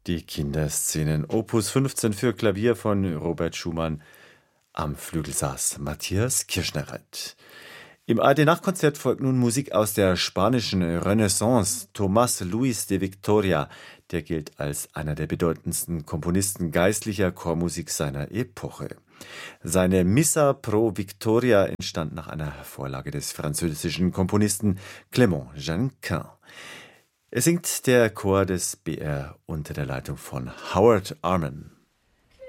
Die Kinderszenen Opus 15 für Klavier von Robert Schumann. Am Flügel saß Matthias Kirschnereit. Im ARD-Nachtkonzert folgt nun Musik aus der spanischen Renaissance. Tomás Luis de Victoria, der gilt als einer der bedeutendsten Komponisten geistlicher Chormusik seiner Epoche. Seine Missa pro Victoria entstand nach einer Vorlage des französischen Komponisten Clément Jeannequin. Es singt der Chor des BR unter der Leitung von Howard Arman.